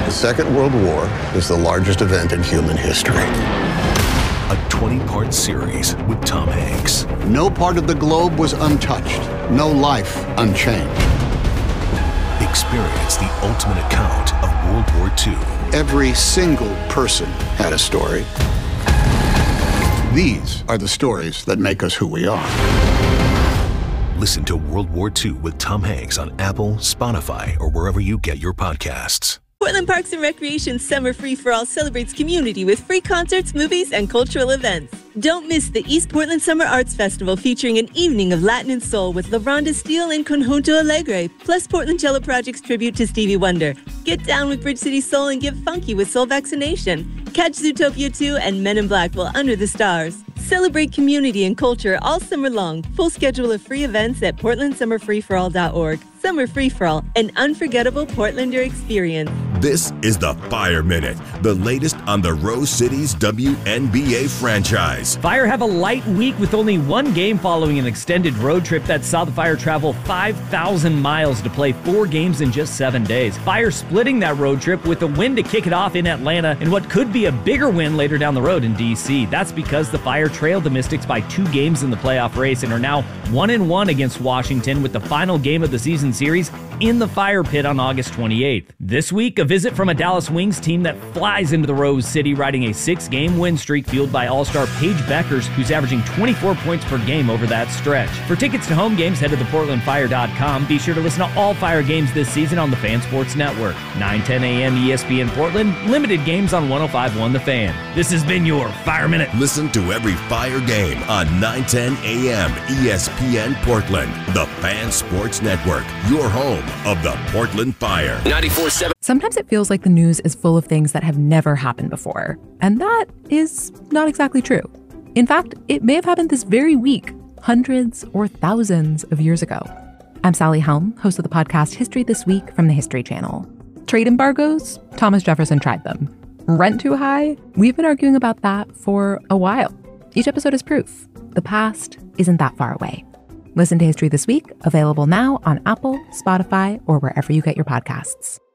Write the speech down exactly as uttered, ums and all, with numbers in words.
The Second World War is the largest event in human history. A twenty-part series with Tom Hanks. No part of the globe was untouched. No life unchanged. Experience the ultimate account of World War Two. Every single person had a story. These are the stories that make us who we are. Listen to World War Two with Tom Hanks on Apple, Spotify, or wherever you get your podcasts. Portland Parks and Recreation Summer Free-for-All celebrates community with free concerts, movies, and cultural events. Don't miss the East Portland Summer Arts Festival featuring an evening of Latin and soul with La Ronda Steele and Conjunto Alegre, plus Portland Cello Project's tribute to Stevie Wonder. Get down with Bridge City Soul and get funky with Soul Vaccination. Catch Zootopia two and Men in Black while under the stars. Celebrate community and culture all summer long. Full schedule of free events at portland summer free for all dot org. Summer Free For All, an unforgettable Portlander experience. This is the Fire Minute, the latest on the Rose City's W N B A franchise. Fire have a light week with only one game following an extended road trip that saw the Fire travel five thousand miles to play four games in just seven days. Fire splitting that road trip with a win to kick it off in Atlanta and what could be a bigger win later down the road in D C. That's because the Fire trailed the Mystics by two games in the playoff race and are now one and one against Washington with the final game of the season series in the Fire Pit on August twenty-eighth. This week, a visit from a Dallas Wings team that flies into the Rose City, riding a six-game win streak fueled by all-star Paige Beckers, who's averaging twenty-four points per game over that stretch. For tickets to home games, head to the portland fire dot com. Be sure to listen to all Fire games this season on the Fan Sports Network. nine ten a.m. E S P N Portland, limited games on one oh five point one The Fan. This has been your Fire Minute. Listen to every Fire game on nine ten a.m. E S P N Portland, the Fan Sports Network, your home of the Portland Fire. ninety-four point seven Sometimes it feels like the news is full of things that have never happened before, and that is not exactly true. In fact, it may have happened this very week, hundreds or thousands of years ago. I'm Sally Helm, host of the podcast History This Week from the History Channel. Trade embargoes? Thomas Jefferson tried them. Rent too high? We've been arguing about that for a while. Each episode is proof. The past isn't that far away. Listen to History This Week, available now on Apple, Spotify, or wherever you get your podcasts.